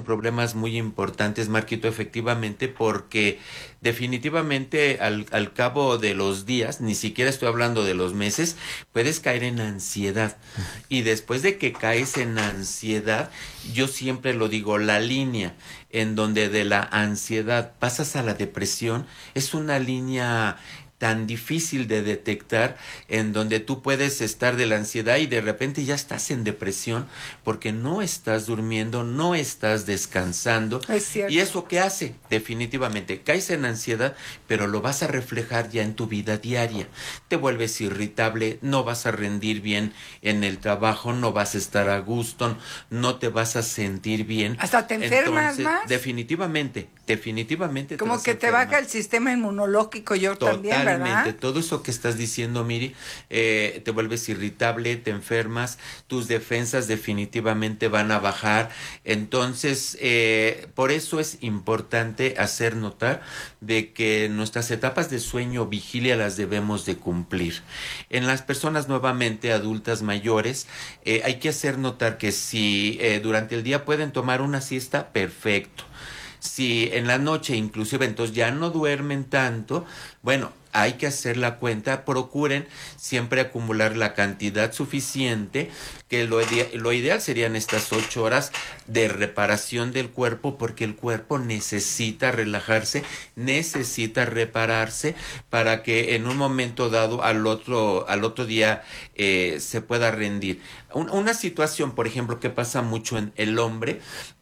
en problemas muy importantes, Marquito, efectivamente, porque definitivamente al cabo de los días, ni siquiera estoy hablando de los meses, puedes caer en ansiedad. Y después de que caes en ansiedad, yo siempre lo digo, la línea en donde de la ansiedad pasas a la depresión es una línea tan difícil de detectar, en donde tú puedes estar de la ansiedad y de repente ya estás en depresión porque no estás durmiendo, no estás descansando. Es cierto. ¿Y eso qué hace? Definitivamente caes en ansiedad, pero lo vas a reflejar ya en tu vida diaria. Te vuelves irritable, no vas a rendir bien en el trabajo, no vas a estar a gusto, no te vas a sentir bien. Hasta te enfermas Entonces, más. Definitivamente Como vas a que te enfermar. baja el sistema inmunológico, yo también, ¿verdad? Totalmente, todo eso que estás diciendo, Miri, te vuelves irritable, te enfermas, tus defensas definitivamente van a bajar. Entonces, por eso es importante hacer notar de que nuestras etapas de sueño vigilia las debemos de cumplir. En las personas nuevamente adultas mayores, hay que hacer notar que si durante el día pueden tomar una siesta, perfecto. Si en la noche inclusive entonces ya no duermen tanto, bueno, hay que hacer la cuenta, procuren siempre acumular la cantidad suficiente, que lo ideal serían estas 8 horas de reparación del cuerpo, porque el cuerpo necesita relajarse, necesita repararse para que en un momento dado al otro día se pueda rendir. Una situación, por ejemplo, que pasa mucho en el hombre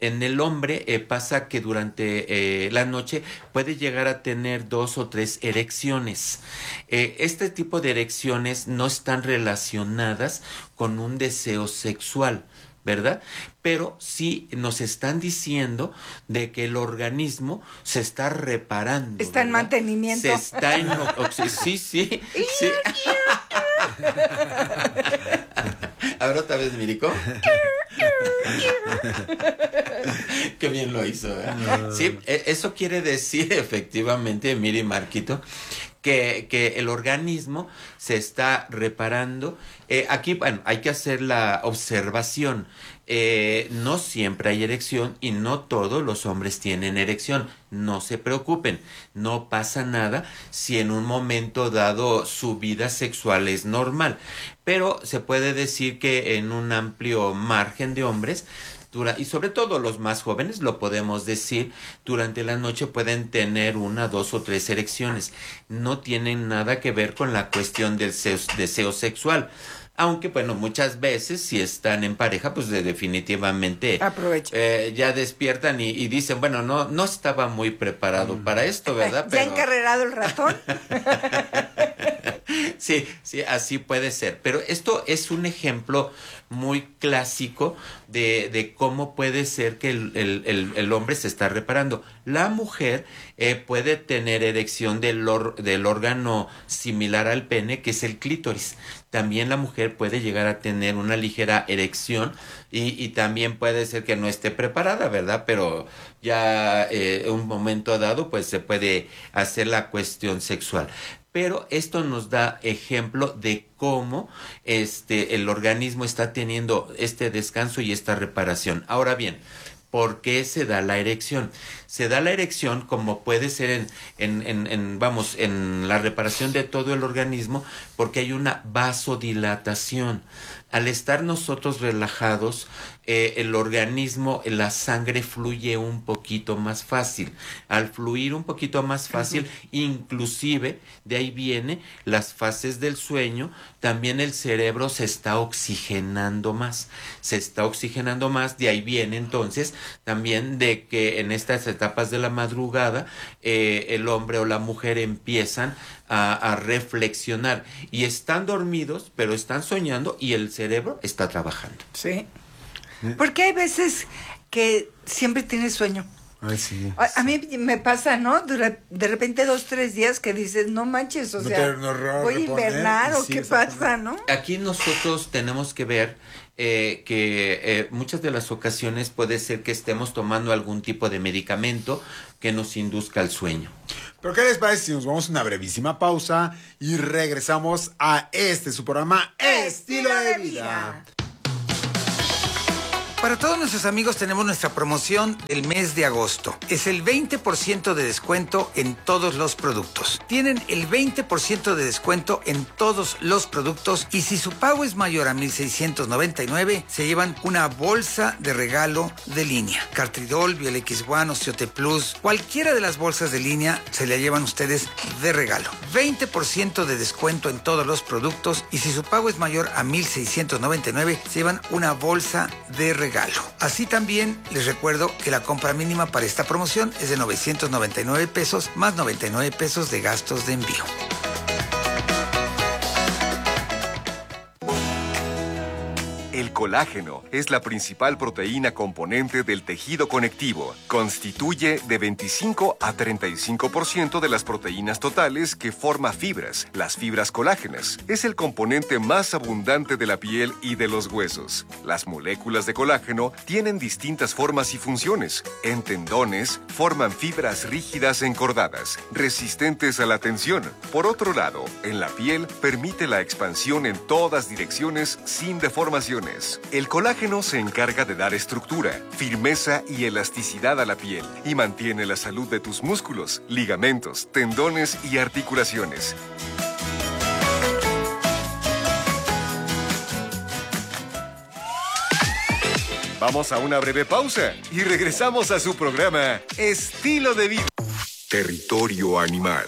pasa que durante la noche puede llegar a tener 2 o 3 erecciones. Este tipo de erecciones no están relacionadas con un deseo sexual, ¿verdad? Pero sí nos están diciendo de que el organismo se está reparando. Está en ¿verdad? mantenimiento. Se está en... sí. ¿Ahora otra vez, Mirico? Qué bien lo hizo, ¿eh? Sí, eso quiere decir efectivamente, Miri Marquito, que el organismo se está reparando. Aquí, bueno, hay que hacer la observación. No siempre hay erección y no todos los hombres tienen erección. No se preocupen, no pasa nada si en un momento dado su vida sexual es normal. Pero se puede decir que en un amplio margen de hombres, y sobre todo los más jóvenes, lo podemos decir, durante la noche pueden tener 1, 2 o 3 erecciones. No tienen nada que ver con la cuestión del deseo sexual. Aunque, bueno, muchas veces si están en pareja, pues definitivamente ya despiertan y dicen, bueno, no estaba muy preparado para esto, ¿verdad? ¿Ya encarrerado el ratón? Sí, así puede ser. Pero esto es un ejemplo muy clásico de cómo puede ser que el hombre se está reparando. La mujer puede tener erección del órgano similar al pene, que es el clítoris. También la mujer puede llegar a tener una ligera erección y también puede ser que no esté preparada, ¿verdad? Pero ya en un momento dado pues se puede hacer la cuestión sexual. Pero esto nos da ejemplo de cómo el organismo está teniendo este descanso y esta reparación. Ahora bien, ¿por qué se da la erección? Se da la erección como puede ser en la reparación de todo el organismo, porque hay una vasodilatación. Al estar nosotros relajados, el organismo, la sangre fluye un poquito más fácil. Al fluir un poquito más fácil, inclusive de ahí viene las fases del sueño, también el cerebro se está oxigenando más. De ahí viene entonces también de que en estas etapas de la madrugada el hombre o la mujer empiezan a reflexionar y están dormidos, pero están soñando y el cerebro está trabajando. Sí. Porque hay veces que siempre tienes sueño. Ay, sí. A mí me pasa, ¿no? De repente 2, 3 días que dices, no manches, o sea, voy a invernar o qué pasa, ¿no? Aquí nosotros tenemos que ver que muchas de las ocasiones puede ser que estemos tomando algún tipo de medicamento que nos induzca al sueño. Pero ¿qué les parece si nos vamos a una brevísima pausa y regresamos a su programa Estilo de Vida? Para todos nuestros amigos tenemos nuestra promoción del mes de agosto. Es el 20% de descuento en todos los productos. Tienen el 20% de descuento en todos los productos y si su pago es mayor a 1,699, se llevan una bolsa de regalo de línea. Cartridol, Biel X1, Osteote Plus, cualquiera de las bolsas de línea se la llevan ustedes de regalo. 20% de descuento en todos los productos y si su pago es mayor a 1,699, se llevan una bolsa de regalo. Así también les recuerdo que la compra mínima para esta promoción es de 999 pesos más 99 pesos de gastos de envío. El colágeno es la principal proteína componente del tejido conectivo. Constituye de 25 a 35% de las proteínas totales que forma fibras, las fibras colágenas. Es el componente más abundante de la piel y de los huesos. Las moléculas de colágeno tienen distintas formas y funciones. En tendones, forman fibras rígidas encordadas, resistentes a la tensión. Por otro lado, en la piel, permite la expansión en todas direcciones sin deformaciones. El colágeno se encarga de dar estructura, firmeza y elasticidad a la piel y mantiene la salud de tus músculos, ligamentos, tendones y articulaciones. Vamos a una breve pausa y regresamos a su programa Estilo de Vida. Territorio Animal.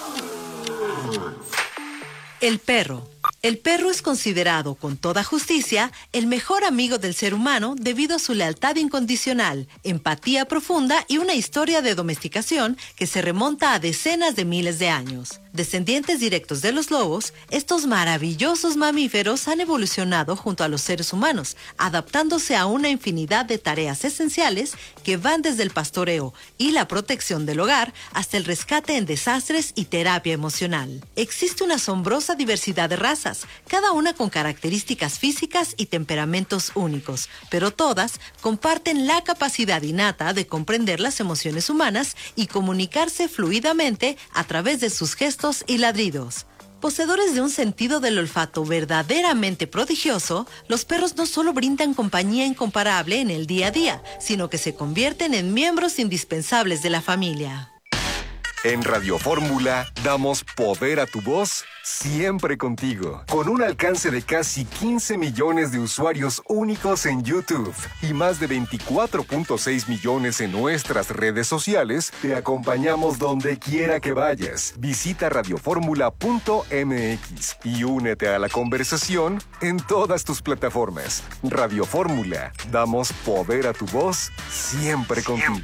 El perro. El perro es considerado, con toda justicia, el mejor amigo del ser humano debido a su lealtad incondicional, empatía profunda y una historia de domesticación que se remonta a decenas de miles de años. Descendientes directos de los lobos, estos maravillosos mamíferos han evolucionado junto a los seres humanos, adaptándose a una infinidad de tareas esenciales que van desde el pastoreo y la protección del hogar hasta el rescate en desastres y terapia emocional. Existe una asombrosa diversidad de razas, cada una con características físicas y temperamentos únicos, pero todas comparten la capacidad innata de comprender las emociones humanas y comunicarse fluidamente a través de sus gestos y ladridos. Poseedores de un sentido del olfato verdaderamente prodigioso, los perros no solo brindan compañía incomparable en el día a día, sino que se convierten en miembros indispensables de la familia. En Radio Fórmula damos poder a tu voz siempre contigo. Con un alcance de casi 15 millones de usuarios únicos en YouTube y más de 24.6 millones en nuestras redes sociales, te acompañamos donde quiera que vayas. Visita radioformula.mx y únete a la conversación en todas tus plataformas. Radio Fórmula, damos poder a tu voz siempre contigo.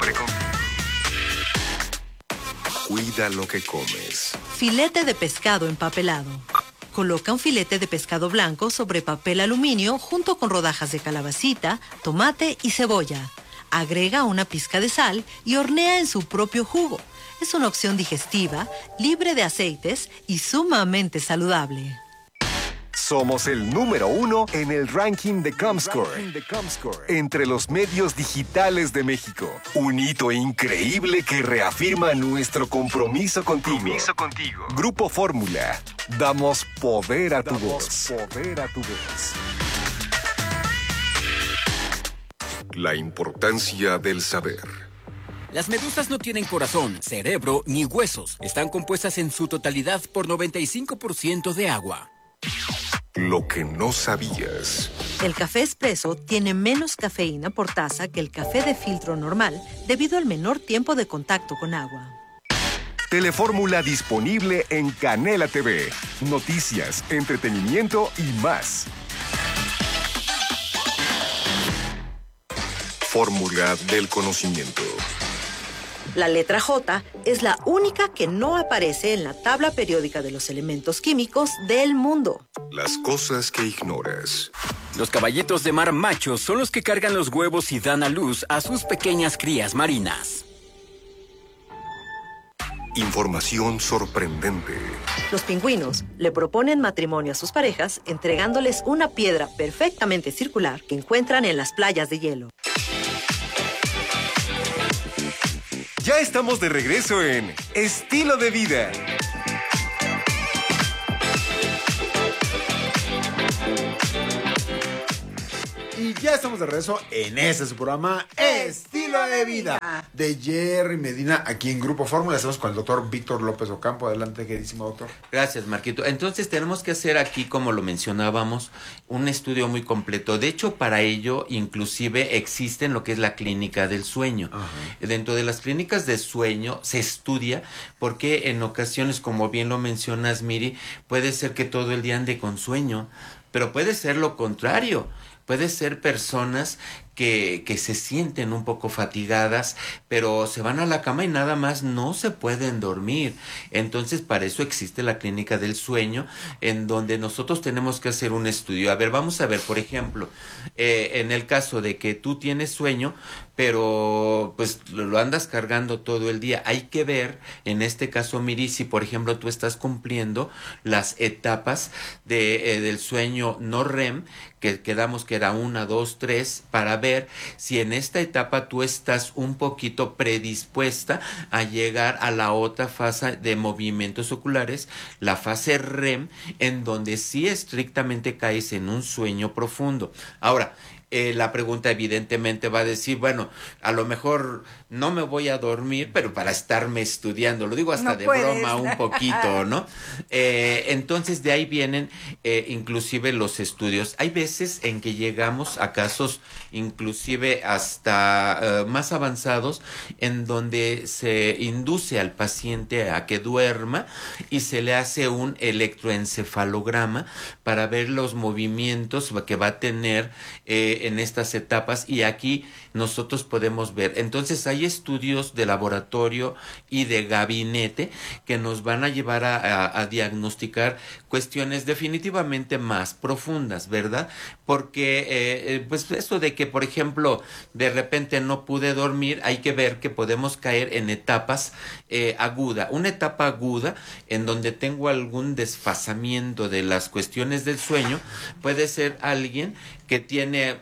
Cuida lo que comes. Filete de pescado empapelado. Coloca un filete de pescado blanco sobre papel aluminio junto con rodajas de calabacita, tomate y cebolla. Agrega una pizca de sal y hornea en su propio jugo. Es una opción digestiva, libre de aceites y sumamente saludable. Somos el número 1 en el ranking de Comscore, entre los medios digitales de México. Un hito increíble que reafirma nuestro compromiso contigo. Grupo Fórmula. Damos poder a tu voz. La importancia del saber. Las medusas no tienen corazón, cerebro ni huesos. Están compuestas en su totalidad por 95% de agua. Lo que no sabías. El café expreso tiene menos cafeína por taza que el café de filtro normal debido al menor tiempo de contacto con agua. Telefórmula disponible en Canela TV. Noticias, entretenimiento y más. Fórmula del conocimiento. La letra J es la única que no aparece en la tabla periódica de los elementos químicos del mundo. Las cosas que ignoras. Los caballitos de mar machos son los que cargan los huevos y dan a luz a sus pequeñas crías marinas. Información sorprendente. Los pingüinos le proponen matrimonio a sus parejas entregándoles una piedra perfectamente circular que encuentran en las playas de hielo. Ya estamos de regreso en Estilo de Vida. Y Ya estamos de regreso en su programa Estilo de Vida de Jerry Medina, aquí en Grupo Fórmula. Estamos con el doctor Víctor López Ocampo. Adelante, queridísimo doctor. Gracias, Marquito. Entonces tenemos que hacer aquí, como lo mencionábamos, un estudio muy completo. De hecho, para ello, inclusive existe lo que es la clínica del sueño. Ajá. Dentro de las clínicas de sueño se estudia porque en ocasiones, como bien lo mencionas, Miri, puede ser que todo el día ande con sueño, pero puede ser lo contrario. Puede ser personas que se sienten un poco fatigadas, pero se van a la cama y nada más no se pueden dormir. Entonces, para eso existe la clínica del sueño, en donde nosotros tenemos que hacer un estudio. A ver, vamos a ver, por ejemplo, en el caso de que tú tienes sueño, pero pues lo andas cargando todo el día, hay que ver, en este caso, Miri, si por ejemplo tú estás cumpliendo las etapas del sueño no REM, que quedamos que era 1, 2, 3, para ver si en esta etapa tú estás un poquito predispuesta a llegar a la otra fase de movimientos oculares, la fase REM, en donde sí estrictamente caes en un sueño profundo. Ahora, la pregunta evidentemente va a decir, bueno, a lo mejor no me voy a dormir, pero para estarme estudiando, lo digo hasta no de puedes. Broma un poquito, ¿no? Entonces de ahí vienen inclusive los estudios. Hay veces en que llegamos a casos inclusive hasta más avanzados, en donde se induce al paciente a que duerma y se le hace un electroencefalograma para ver los movimientos que va a tener en estas etapas, y aquí nosotros podemos ver. Entonces hay estudios de laboratorio y de gabinete que nos van a llevar a diagnosticar cuestiones definitivamente más profundas, ¿verdad? Porque pues esto de que, por ejemplo, de repente no pude dormir, hay que ver que podemos caer en etapas agudas. Una etapa aguda en donde tengo algún desfasamiento de las cuestiones del sueño puede ser alguien que tiene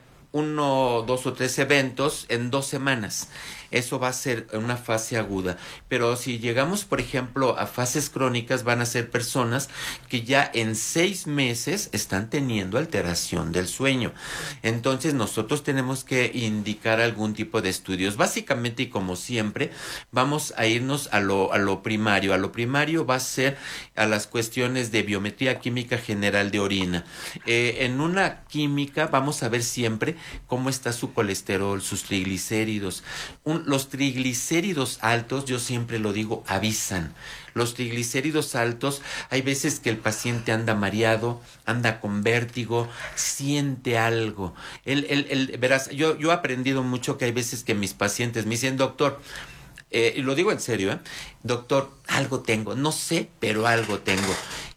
1, 2 o 3 eventos en 2 semanas. Eso va a ser una fase aguda. Pero si llegamos, por ejemplo, a fases crónicas, van a ser personas que ya en 6 meses están teniendo alteración del sueño. Entonces nosotros tenemos que indicar algún tipo de estudios. Básicamente, y como siempre, vamos a irnos a lo primario. A lo primario va a ser a las cuestiones de biometría química general de orina. En una química vamos a ver siempre cómo está su colesterol, sus triglicéridos. Los triglicéridos altos, yo siempre lo digo, avisan. Los triglicéridos altos, hay veces que el paciente anda mareado, anda con vértigo, siente algo. Verás, yo he aprendido mucho que hay veces que mis pacientes me dicen, doctor, y lo digo en serio, doctor, algo tengo, no sé, pero algo tengo.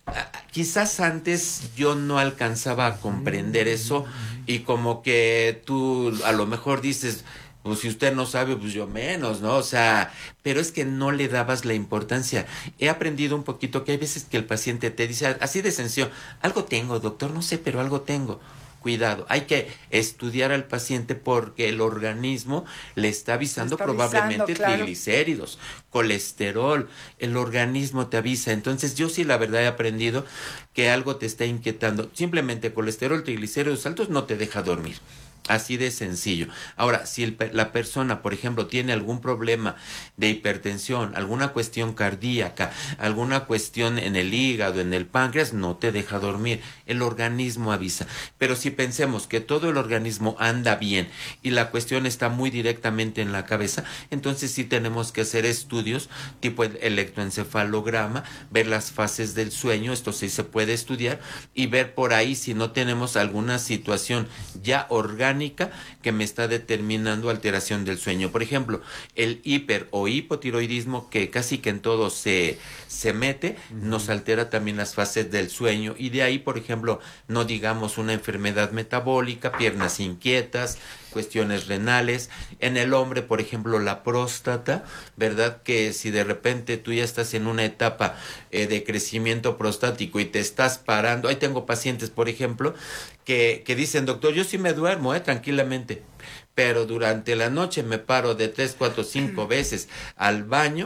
Quizás antes yo no alcanzaba a comprender eso, y como que tú a lo mejor dices, pues si usted no sabe, pues yo menos, ¿no? O sea, pero es que no le dabas la importancia. He aprendido un poquito que hay veces que el paciente te dice así de sencillo, algo tengo, doctor, no sé, pero algo tengo. Cuidado, hay que estudiar al paciente porque el organismo le está avisando probablemente claro. Triglicéridos, colesterol, el organismo te avisa. Entonces yo sí la verdad he aprendido que algo te está inquietando. Simplemente colesterol, triglicéridos altos no te deja dormir. Así de sencillo. Ahora, si la persona, por ejemplo, tiene algún problema de hipertensión, alguna cuestión cardíaca, alguna cuestión en el hígado, en el páncreas, no te deja dormir. El organismo avisa. Pero si pensemos que todo el organismo anda bien y la cuestión está muy directamente en la cabeza, entonces sí tenemos que hacer estudios tipo electroencefalograma, ver las fases del sueño, esto sí se puede estudiar, y ver por ahí si no tenemos alguna situación ya orgánica que me está determinando alteración del sueño. Por ejemplo, el hiper o hipotiroidismo, que casi que en todo se mete, nos altera también las fases del sueño, y de ahí, por ejemplo, no digamos una enfermedad metabólica, piernas inquietas, cuestiones renales. En el hombre, por ejemplo, la próstata, ¿verdad? Que si de repente tú ya estás en una etapa de crecimiento prostático y te estás parando, ahí tengo pacientes, por ejemplo, que dicen, doctor, yo sí me duermo, tranquilamente, pero durante la noche me paro de 3, 4, 5 veces al baño,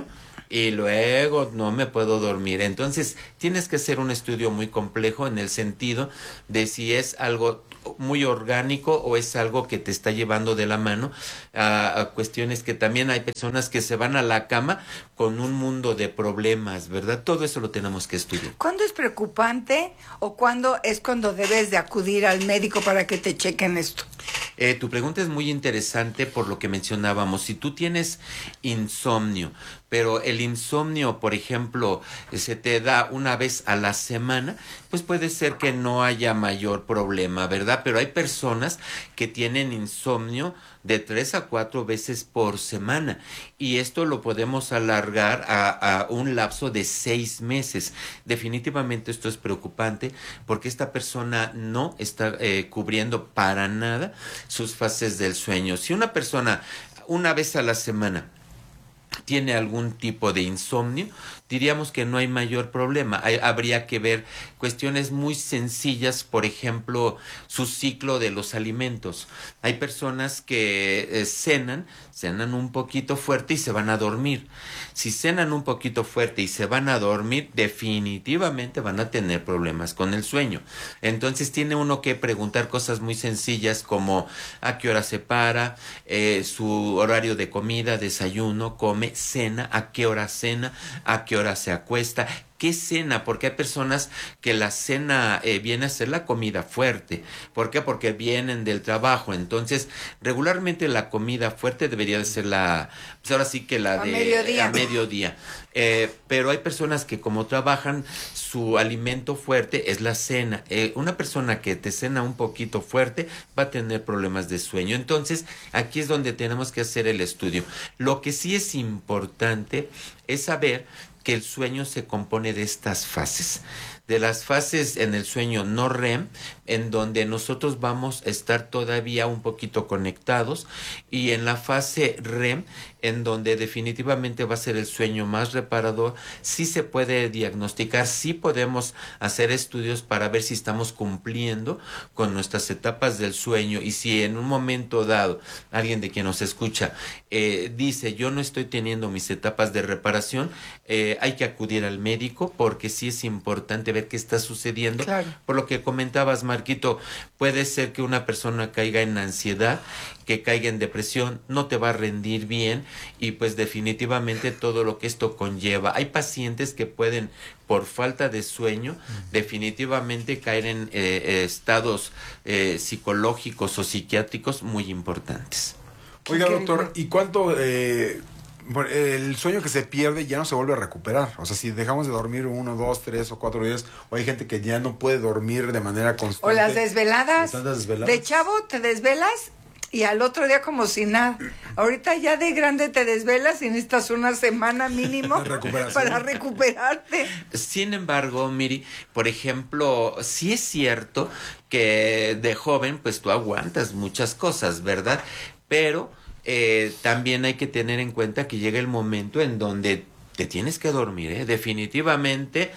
y luego no me puedo dormir. Entonces, tienes que hacer un estudio muy complejo en el sentido de si es algo muy orgánico o es algo que te está llevando de la mano a cuestiones que también hay personas que se van a la cama con un mundo de problemas, ¿verdad? Todo eso lo tenemos que estudiar. ¿Cuándo es preocupante o cuándo es cuando debes de acudir al médico para que te chequen esto? Tu pregunta es muy interesante por lo que mencionábamos. Si tú tienes insomnio, pero el insomnio, por ejemplo, se te da una vez a la semana, pues puede ser que no haya mayor problema, ¿verdad? Pero hay personas que tienen insomnio de 3 a 4 veces por semana y esto lo podemos alargar a un lapso de 6 meses. Definitivamente esto es preocupante porque esta persona no está cubriendo para nada sus fases del sueño. Si una persona una vez a la semana tiene algún tipo de insomnio, diríamos que no hay mayor problema. Habría que ver cuestiones muy sencillas, por ejemplo, su ciclo de los alimentos. Hay personas que cenan un poquito fuerte y se van a dormir. Si cenan un poquito fuerte y se van a dormir, definitivamente van a tener problemas con el sueño. Entonces tiene uno que preguntar cosas muy sencillas como a qué hora se para, su horario de comida, desayuno, come, cena, a qué hora cena, a qué hora se acuesta, qué cena, porque hay personas que la cena viene a ser la comida fuerte. ¿Por qué? Porque vienen del trabajo. Entonces, regularmente la comida fuerte debería de ser pues ahora sí que la de a mediodía. Pero hay personas que como trabajan, su alimento fuerte es la cena. Una persona que te cena un poquito fuerte va a tener problemas de sueño. Entonces, aquí es donde tenemos que hacer el estudio. Lo que sí es importante es saber que el sueño se compone de estas fases. De las fases en el sueño no REM, en donde nosotros vamos a estar todavía un poquito conectados, y en la fase REM, en donde definitivamente va a ser el sueño más reparador. Sí se puede diagnosticar, sí podemos hacer estudios para ver si estamos cumpliendo con nuestras etapas del sueño, y si en un momento dado alguien de quien nos escucha dice yo no estoy teniendo mis etapas de reparación, hay que acudir al médico porque sí es importante ver qué está sucediendo. Claro. Por lo que comentabas, Marquito, puede ser que una persona caiga en ansiedad, que caiga en depresión, no te va a rendir bien y pues definitivamente todo lo que esto conlleva. Hay pacientes que pueden, por falta de sueño, definitivamente caer en estados psicológicos o psiquiátricos muy importantes. Oiga, doctor, ¿y cuánto el sueño que se pierde ya no se vuelve a recuperar? O sea, si dejamos de dormir 1, 2, 3 o 4 días, o hay gente que ya no puede dormir de manera constante. O las desveladas. ¿Desveladas? De chavo te desvelas y al otro día como si nada. Ahorita ya de grande te desvelas y necesitas una semana mínimo para recuperarte. Sin embargo, Miri, por ejemplo, sí es cierto que de joven pues tú aguantas muchas cosas, ¿verdad? Pero también hay que tener en cuenta que llega el momento en donde te tienes que dormir, definitivamente.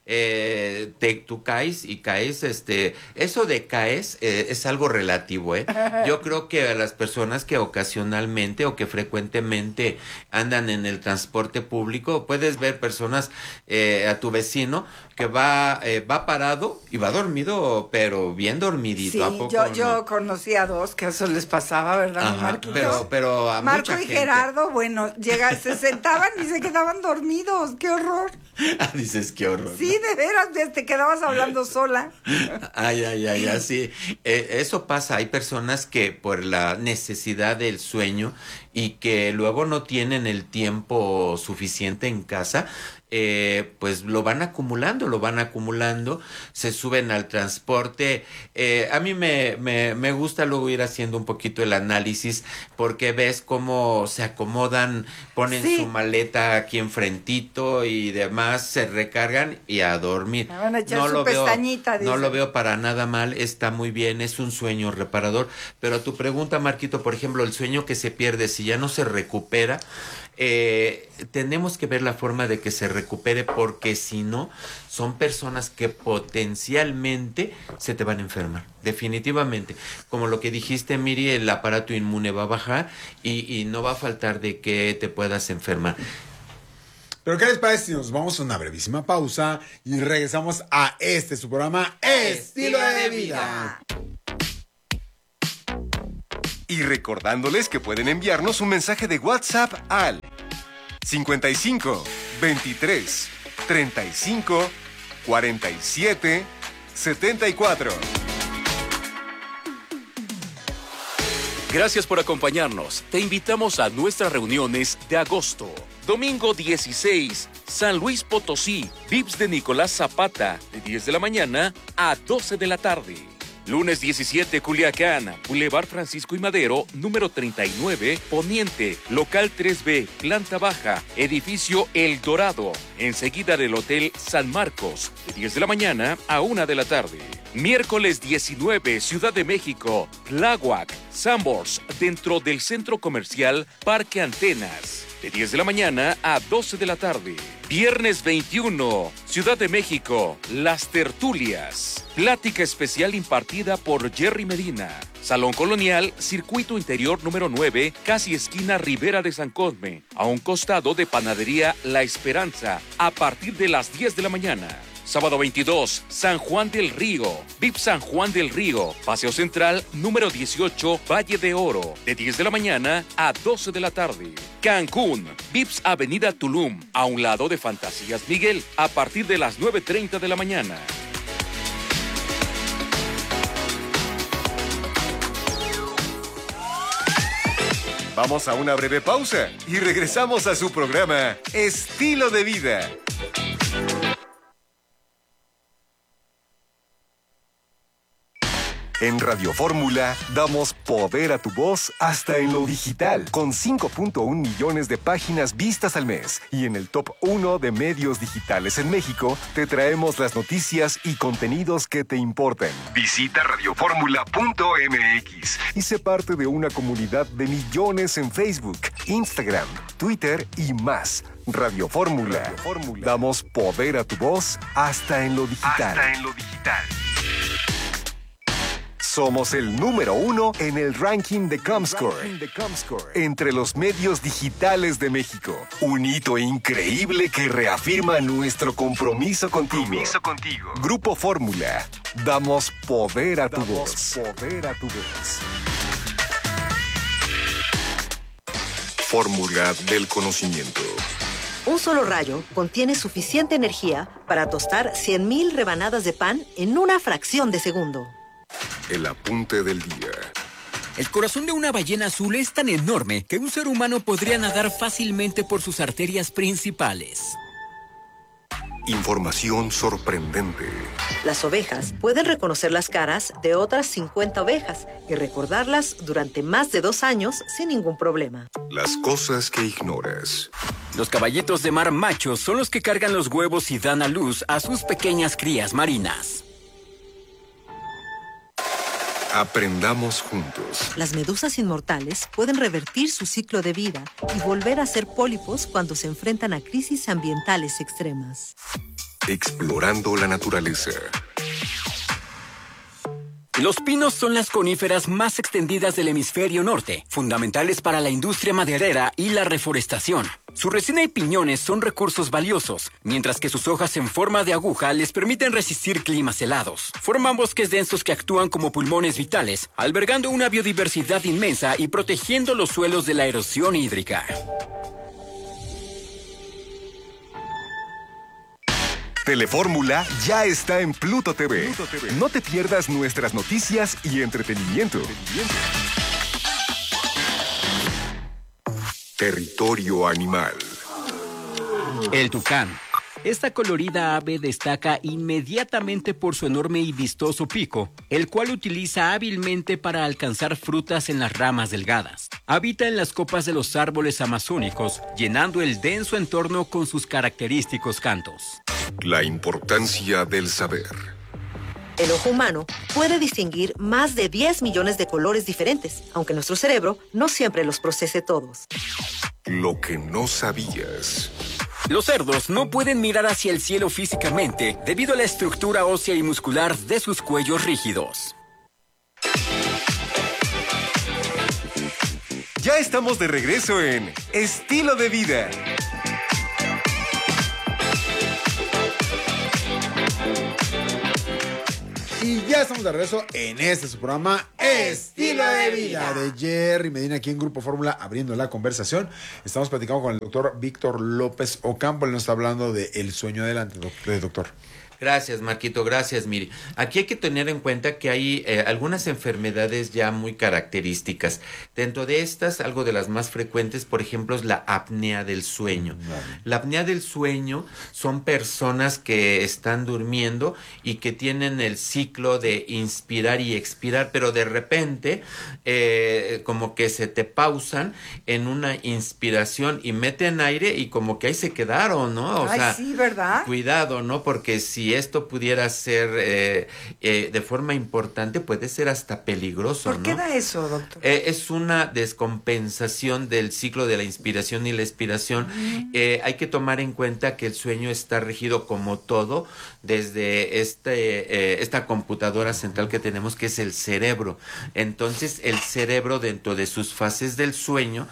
Tú caes y caes, eso de caes es algo relativo, Yo creo que a las personas que ocasionalmente o que frecuentemente andan en el transporte público, puedes ver personas, a tu vecino que va parado y va dormido, pero bien dormidito. Sí, ¿A poco yo conocí a dos que eso les pasaba, ¿verdad? Ajá, Marquito? pero a Marco mucha y gente. Gerardo, bueno, se sentaban y se quedaban dormidos. ¡Qué horror! Dices, qué horror. Sí, de veras, te quedabas hablando sola. Ay, sí. Eso pasa. Hay personas que por la necesidad del sueño y que luego no tienen el tiempo suficiente en casa, pues lo van acumulando, se suben al transporte. A mí me gusta luego ir haciendo un poquito el análisis porque ves cómo se acomodan, ponen su maleta aquí enfrentito y demás, se recargan y a dormir. Van a echar su pestañita. No lo veo para nada mal, está muy bien, es un sueño reparador. Pero tu pregunta, Marquito, por ejemplo, el sueño que se pierde, si ya no se recupera, tenemos que ver la forma de que se recupere, porque si no, son personas que potencialmente se te van a enfermar, definitivamente. Como lo que dijiste, Miri, el aparato inmune va a bajar y no va a faltar de que te puedas enfermar. Pero ¿qué les parece si nos vamos a una brevísima pausa y regresamos a su programa Estilo de Vida? Y recordándoles que pueden enviarnos un mensaje de WhatsApp al 55 23 35 47 74. Gracias por acompañarnos. Te invitamos a nuestras reuniones de agosto. Domingo 16, San Luis Potosí, VIPS de Nicolás Zapata, de 10 de la mañana a 12 de la tarde. Lunes 17, Culiacán, Boulevard Francisco y Madero, número 39, Poniente, local 3B, planta baja, edificio El Dorado, enseguida del Hotel San Marcos, de 10 de la mañana a 1 de la tarde. Miércoles 19, Ciudad de México, Tláhuac, Sanborns, dentro del Centro Comercial Parque Antenas, de 10 de la mañana a 12 de la tarde. Viernes 21, Ciudad de México, Las Tertulias. Plática especial impartida por Jerry Medina. Salón Colonial, Circuito Interior número 9, casi esquina Ribera de San Cosme, a un costado de Panadería La Esperanza, a partir de las 10 de la mañana. Sábado 22, San Juan del Río, VIP San Juan del Río, Paseo Central, número 18, Valle de Oro, de 10 de la mañana a 12 de la tarde. Cancún, VIPS Avenida Tulum, a un lado de Fantasías Miguel, a partir de las 9:30 de la mañana. Vamos a una breve pausa y regresamos a su programa Estilo de Vida. En Radio Fórmula damos poder a tu voz hasta en lo digital, con 5.1 millones de páginas vistas al mes. Y en el top 1 de medios digitales en México, te traemos las noticias y contenidos que te importan. Visita radioformula.mx y sé parte de una comunidad de millones en Facebook, Instagram, Twitter y más. Radio Fórmula. Damos poder a tu voz hasta en lo digital. Somos el número 1 en el ranking de Comscore, entre los medios digitales de México. Un hito increíble que reafirma nuestro compromiso contigo. Grupo Fórmula. Damos poder a tu voz. Fórmula del conocimiento. Un solo rayo contiene suficiente energía para tostar 100,000 rebanadas de pan en una fracción de segundo. El apunte del día. El corazón de una ballena azul es tan enorme que un ser humano podría nadar fácilmente por sus arterias principales. Información sorprendente. Las ovejas pueden reconocer las caras de otras 50 ovejas y recordarlas durante más de 2 años sin ningún problema. Las cosas que ignoras. Los caballitos de mar machos son los que cargan los huevos y dan a luz a sus pequeñas crías marinas. Aprendamos juntos. Las medusas inmortales pueden revertir su ciclo de vida y volver a ser pólipos cuando se enfrentan a crisis ambientales extremas. Explorando la naturaleza. Los pinos son las coníferas más extendidas del hemisferio norte, fundamentales para la industria maderera y la reforestación. Su resina y piñones son recursos valiosos, mientras que sus hojas en forma de aguja les permiten resistir climas helados. Forman bosques densos que actúan como pulmones vitales, albergando una biodiversidad inmensa y protegiendo los suelos de la erosión hídrica. Telefórmula ya está en Pluto TV. No te pierdas nuestras noticias y entretenimiento. Territorio animal. El tucán. Esta colorida ave destaca inmediatamente por su enorme y vistoso pico, el cual utiliza hábilmente para alcanzar frutas en las ramas delgadas. Habita en las copas de los árboles amazónicos, llenando el denso entorno con sus característicos cantos. La importancia del saber. El ojo humano puede distinguir más de 10 millones de colores diferentes, aunque nuestro cerebro no siempre los procese todos. Lo que no sabías. Los cerdos no pueden mirar hacia el cielo físicamente debido a la estructura ósea y muscular de sus cuellos rígidos. Ya estamos de regreso en Estilo de Vida. Ya estamos de regreso en su programa Estilo de Vida de Jerry Medina aquí en Grupo Fórmula, abriendo la conversación. Estamos platicando con el doctor Víctor López Ocampo. Él nos está hablando de el sueño. Adelante, doctor. Gracias, Marquito. Gracias, Miri. Aquí hay que tener en cuenta que hay algunas enfermedades ya muy características. Dentro de estas, algo de las más frecuentes, por ejemplo, es la apnea del sueño. La apnea del sueño son personas que están durmiendo y que tienen el ciclo de inspirar y expirar, pero de repente como que se te pausan en una inspiración y meten aire y como que ahí se quedaron, ¿no? O sea, sí, ¿verdad? Cuidado, ¿no? Porque si esto pudiera ser de forma importante, puede ser hasta peligroso, ¿no? ¿Por qué da eso, doctor? Es una descompensación del ciclo de la inspiración y la expiración. Hay que tomar en cuenta que el sueño está regido como todo desde esta computadora central que tenemos, que es el cerebro. Entonces, el cerebro, dentro de sus fases del sueño,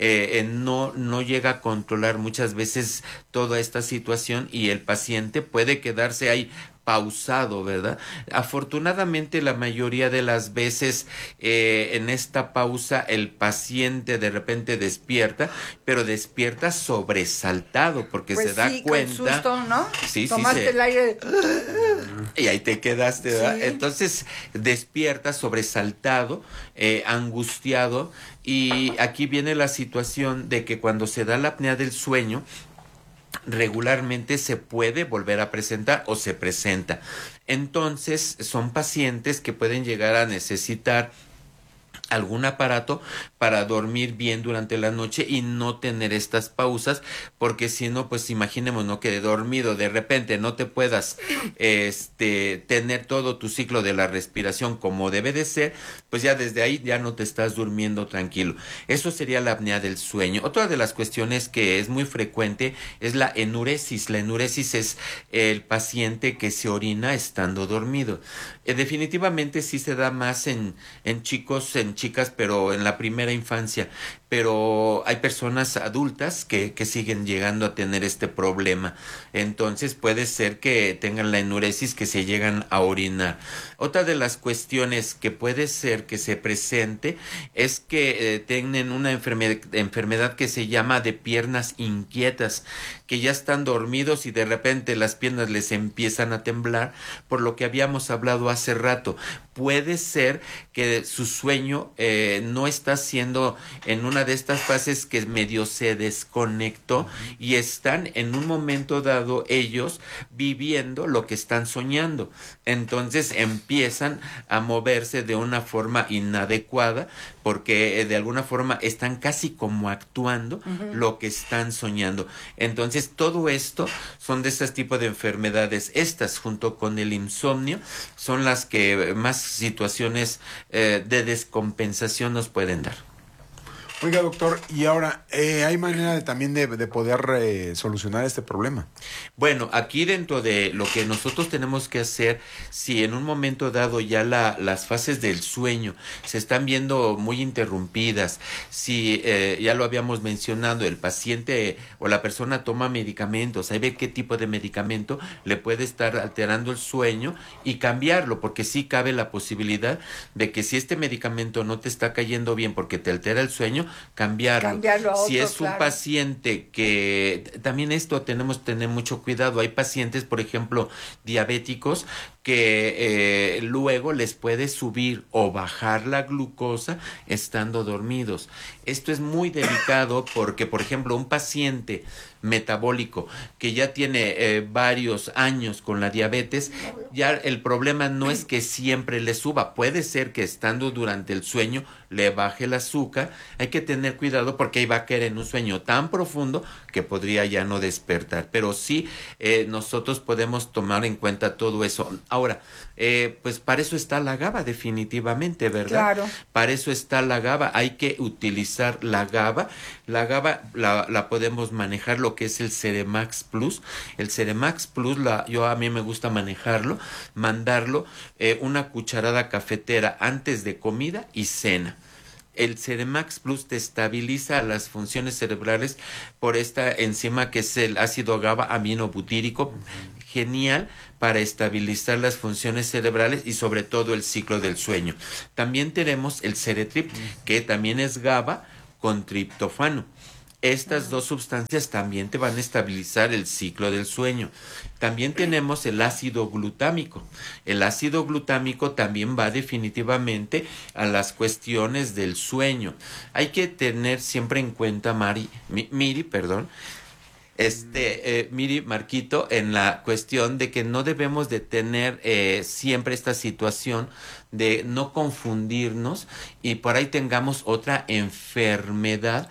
no llega a controlar muchas veces toda esta situación y el paciente puede quedarse ahí pausado, ¿verdad? Afortunadamente, la mayoría de las veces en esta pausa el paciente de repente despierta, pero despierta sobresaltado porque pues se da cuenta. Con susto, ¿no? Sí, tomaste el aire. Y ahí te quedaste, ¿verdad? Sí. Entonces despierta sobresaltado, angustiado, y aquí viene la situación de que cuando se da la apnea del sueño, regularmente se puede volver a presentar o se presenta. Entonces son pacientes que pueden llegar a necesitar algún aparato para dormir bien durante la noche y no tener estas pausas, porque si no, pues imaginemos, ¿no? Que dormido de repente no te puedas tener todo tu ciclo de la respiración como debe de ser, pues ya desde ahí ya no te estás durmiendo tranquilo. Eso sería la apnea del sueño. Otra de las cuestiones que es muy frecuente es la enuresis. La enuresis es el paciente que se orina estando dormido. Definitivamente sí se da más en chicos, en chicas, pero en la primera infancia. Pero hay personas adultas que siguen llegando a tener este problema. Entonces puede ser que tengan la enuresis, que se llegan a orinar. Otra de las cuestiones que puede ser que se presente es que tienen una enfermedad que se llama de piernas inquietas, que ya están dormidos y de repente las piernas les empiezan a temblar, por lo que habíamos hablado hace rato. Puede ser que su sueño no está siendo en una de estas fases que medio se desconectó y están en un momento dado ellos viviendo lo que están soñando. Entonces empiezan a moverse de una forma inadecuada porque de alguna forma están casi como actuando lo que están soñando. Entonces todo esto son de este tipo de enfermedades. Estas junto con el insomnio son las que más situaciones de descompensación nos pueden dar. Oiga, doctor, y ahora, ¿hay manera también de poder solucionar este problema? Bueno, aquí dentro de lo que nosotros tenemos que hacer, si en un momento dado ya las fases del sueño se están viendo muy interrumpidas, si ya lo habíamos mencionado, el paciente o la persona toma medicamentos, hay que ver qué tipo de medicamento le puede estar alterando el sueño y cambiarlo, porque sí cabe la posibilidad de que si este medicamento no te está cayendo bien porque te altera el sueño, cambiarlo a otro, si es un claro. paciente que también esto tenemos que tener mucho cuidado. Hay pacientes, por ejemplo, diabéticos que luego les puede subir o bajar la glucosa estando dormidos. Esto es muy delicado porque, por ejemplo, un paciente metabólico que ya tiene varios años con la diabetes, ya el problema no es que siempre le suba, puede ser que estando durante el sueño le baje el azúcar. Hay que tener cuidado porque ahí va a caer en un sueño tan profundo que podría ya no despertar, pero sí nosotros podemos tomar en cuenta todo eso. Ahora, pues para eso está la GABA definitivamente, ¿verdad? Claro. Para eso está la GABA, hay que utilizar la GABA. La GABA la podemos manejar lo que es el Ceremax Plus. El Ceremax Plus, a mí me gusta mandarlo una cucharada cafetera antes de comida y cena. El Ceremax Plus te estabiliza las funciones cerebrales por esta enzima que es el ácido GABA aminobutírico. genial para estabilizar las funciones cerebrales y sobre todo el ciclo del sueño. También tenemos el Ceretrip, que también es GABA con triptofano. Estas dos sustancias también te van a estabilizar el ciclo del sueño. También tenemos el ácido glutámico. El ácido glutámico también va definitivamente a las cuestiones del sueño. Hay que tener siempre en cuenta, Miri, Marquito, en la cuestión de que no debemos de tener siempre esta situación de no confundirnos y por ahí tengamos otra enfermedad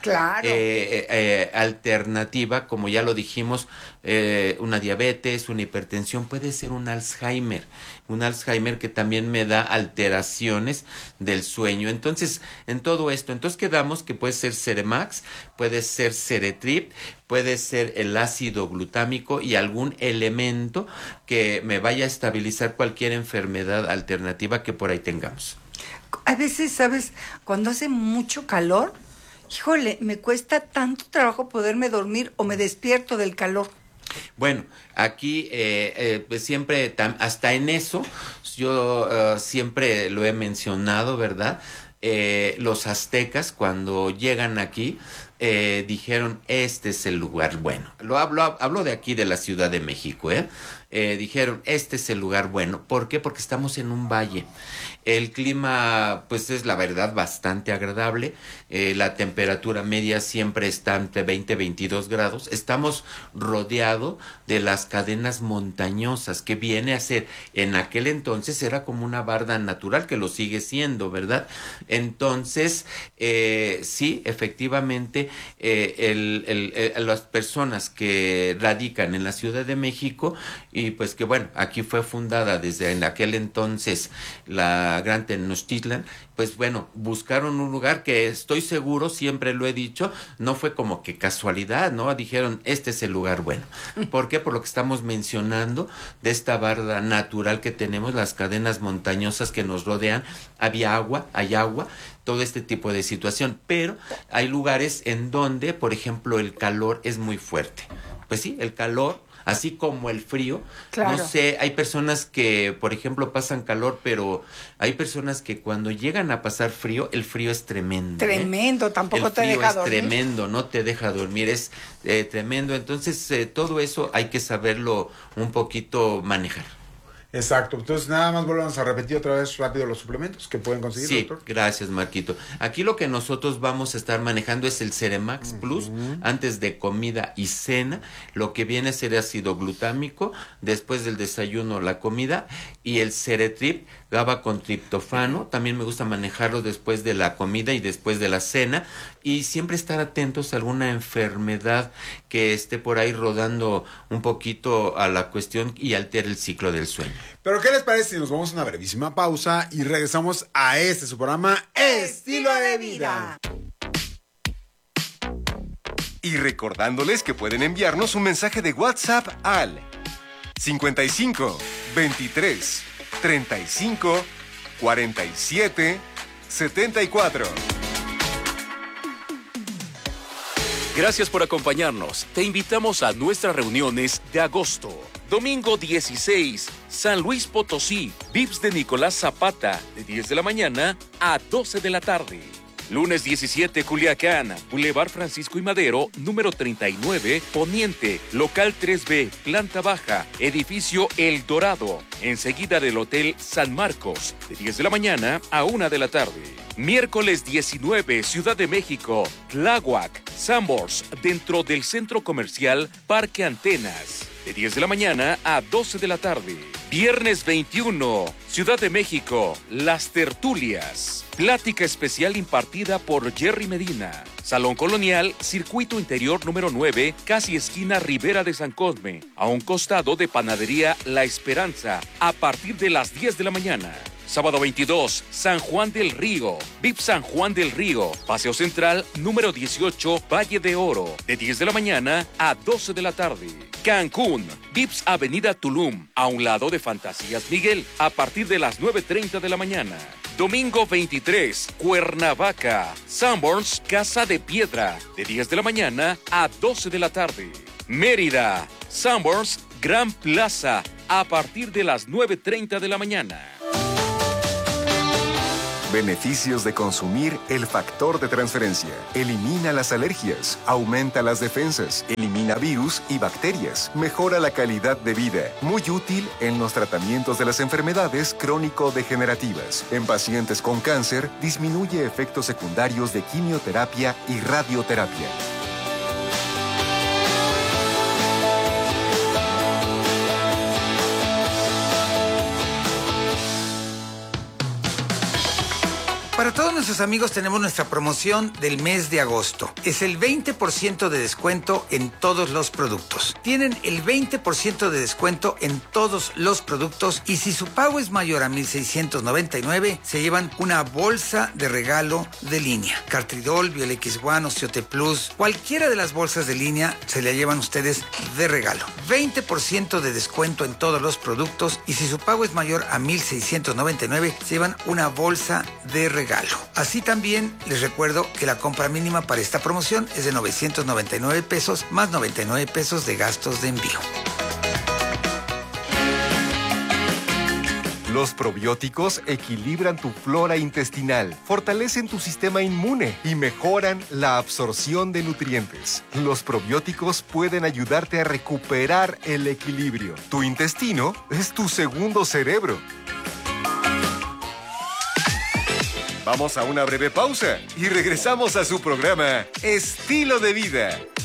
alternativa, como ya lo dijimos, una diabetes, una hipertensión, puede ser un Alzheimer que también me da alteraciones del sueño. Entonces, en todo esto, quedamos que puede ser Ceremax, puede ser Ceretrip, puede ser el ácido glutámico y algún elemento que me vaya a estabilizar cualquier enfermedad alternativa que por ahí tengamos. A veces, ¿sabes? Cuando hace mucho calor, híjole, me cuesta tanto trabajo poderme dormir o me despierto del calor. Bueno, aquí pues siempre, hasta en eso, yo siempre lo he mencionado, ¿verdad? Los aztecas cuando llegan aquí dijeron, este es el lugar bueno. Hablo de aquí de la Ciudad de México, dijeron, este es el lugar bueno. ¿Por qué? Porque estamos en un valle. El clima, pues es la verdad bastante agradable. La temperatura media siempre está entre 20 y 22 grados. Estamos rodeados de las cadenas montañosas, que viene a ser, en aquel entonces era como una barda natural, que lo sigue siendo, ¿verdad? Entonces, sí, efectivamente, las personas que radican en la Ciudad de México, y pues que bueno, aquí fue fundada desde en aquel entonces la Gran Tenochtitlan, pues bueno, buscaron un lugar que estoy seguro, siempre lo he dicho, no fue como que casualidad, ¿no? Dijeron, este es el lugar bueno. ¿Por qué? Por lo que estamos mencionando de esta barda natural que tenemos, las cadenas montañosas que nos rodean, hay agua, todo este tipo de situación, pero hay lugares en donde, por ejemplo, el calor es muy fuerte. Pues sí, el calor, así como el frío. Claro. No sé, hay personas que, por ejemplo, pasan calor, pero hay personas que cuando llegan a pasar frío, el frío es tremendo. Tremendo, tampoco te deja dormir. El frío es tremendo, no te deja dormir, es tremendo. Entonces, todo eso hay que saberlo un poquito manejar. Exacto, entonces nada más volvamos a repetir otra vez rápido los suplementos que pueden conseguir, sí, doctor. Gracias, Marquito. Aquí lo que nosotros vamos a estar manejando es el Ceremax Plus, antes de comida y cena, lo que viene a ser ácido glutámico, después del desayuno la comida, y el Ceretrip, GABA con triptofano, también me gusta manejarlo después de la comida y después de la cena, y siempre estar atentos a alguna enfermedad que esté por ahí rodando un poquito a la cuestión y altere el ciclo del sueño. Pero ¿qué les parece si nos vamos a una brevísima pausa y regresamos a su programa Estilo de Vida? Y recordándoles que pueden enviarnos un mensaje de WhatsApp al 55 23 35 47 74. Gracias por acompañarnos. Te invitamos a nuestras reuniones de agosto. Domingo 16, San Luis Potosí, VIPS de Nicolás Zapata, de 10 de la mañana a 12 de la tarde. Lunes 17, Culiacán, Boulevard Francisco y Madero, número 39, Poniente, local 3B, planta baja, edificio El Dorado, enseguida del Hotel San Marcos, de 10 de la mañana a 1 de la tarde. Miércoles 19, Ciudad de México, Tláhuac, Sanborns, dentro del Centro Comercial Parque Antenas, de 10 de la mañana a 12 de la tarde. Viernes 21, Ciudad de México, Las Tertulias. Plática especial impartida por Jerry Medina. Salón Colonial, Circuito Interior número 9, casi esquina Ribera de San Cosme, a un costado de Panadería La Esperanza, a partir de las 10 de la mañana. Sábado 22, San Juan del Río, VIP San Juan del Río, Paseo Central número 18, Valle de Oro, de 10 de la mañana a 12 de la tarde. Cancún, VIPS Avenida Tulum, a un lado de Fantasías Miguel, a partir de las 9:30 de la mañana. Domingo 23, Cuernavaca, Sanborns, Casa de Piedra, de 10 de la mañana a 12 de la tarde. Mérida, Sanborns, Gran Plaza, a partir de las 9:30 de la mañana. Beneficios de consumir el factor de transferencia. Elimina las alergias, aumenta las defensas, elimina virus y bacterias, mejora la calidad de vida. Muy útil en los tratamientos de las enfermedades crónico-degenerativas. En pacientes con cáncer, disminuye efectos secundarios de quimioterapia y radioterapia. Para todos nuestros amigos tenemos nuestra promoción del mes de agosto. Es el 20% de descuento en todos los productos. Tienen el 20% de descuento en todos los productos y si su pago es mayor a 1,699, se llevan una bolsa de regalo de línea. Cartridol, Biolex-1, Osteote Plus, cualquiera de las bolsas de línea se la llevan ustedes de regalo. 20% de descuento en todos los productos y si su pago es mayor a 1,699, se llevan una bolsa de regalo. Así también les recuerdo que la compra mínima para esta promoción es de 999 pesos más 99 pesos de gastos de envío. Los probióticos equilibran tu flora intestinal, fortalecen tu sistema inmune y mejoran la absorción de nutrientes. Los probióticos pueden ayudarte a recuperar el equilibrio. Tu intestino es tu segundo cerebro. Vamos a una breve pausa y regresamos a su programa Estilo de Vida.